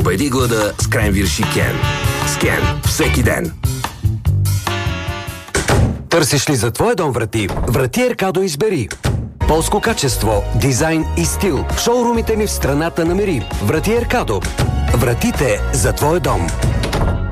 Победи глада с Кренвирш и Кен. С Кен всеки ден. Търсиш ли за твоя дом врати? Врати Еркадо избери. Полско качество, дизайн и стил. В шоурумите ни в страната намери. Врати Еркадо. Вратите за твоя дом.